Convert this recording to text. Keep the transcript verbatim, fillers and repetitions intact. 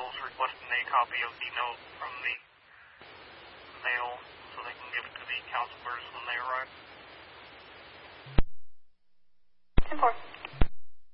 officials requesting a copy of the note from the mail so they can give it to the counselors when they arrive. ten four.